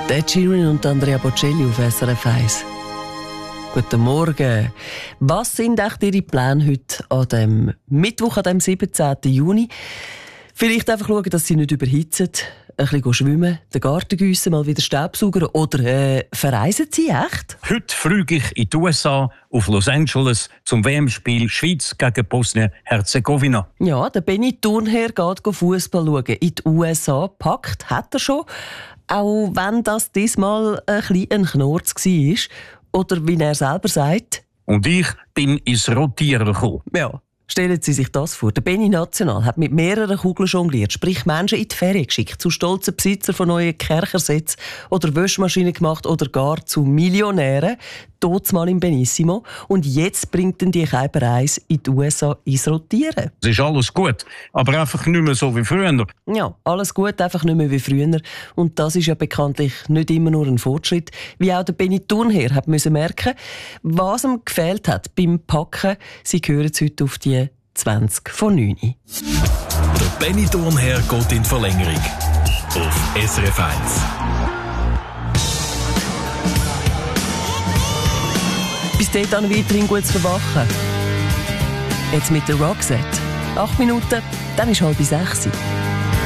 Ed Sheeran und Andrea Bocelli auf SRF 1. Guten Morgen. Was sind echt Ihre Pläne heute an dem Mittwoch, an dem 17. Juni? Vielleicht einfach schauen, dass Sie nicht überhitzen, ein bisschen schwimmen, den Garten giessen, mal wieder Staubsaugen oder verreisen Sie echt? Heute fliege ich in die USA, auf Los Angeles, zum WM-Spiel Schweiz gegen Bosnien-Herzegowina. Ja, der Benny Thurnherr geht Fußball schauen. In die USA packt, hat er schon. Auch wenn das diesmal ein bisschen ein Knurz war. Oder wie er selber sagt. Und ich bin ins Rotieren gekommen. Ja. Stellen Sie sich das vor. Der Benny National hat mit mehreren Kugeln jongliert, sprich Menschen in die Ferien geschickt, zu stolzen Besitzer von neuen Kerchersätzen oder Wäschmaschinen gemacht oder gar zu Millionären, mal im Benissimo. Und jetzt bringt ihn die Keibereis in die USA ins Rotieren. Es ist alles gut, aber einfach nicht mehr so wie früher. Ja, alles gut, einfach nicht mehr wie früher. Und das ist ja bekanntlich nicht immer nur ein Fortschritt, wie auch der Benny Thurnherr hat müssen merken, was ihm gefehlt hat beim Packen. Sie hören es heute auf die 20 von 9. Der Benny Thurnherr geht in Verlängerung auf SRF 1. Bis dahin weiterhin gutes Verwachen. Jetzt mit der Roxette. 8 Minuten, dann ist 5:30.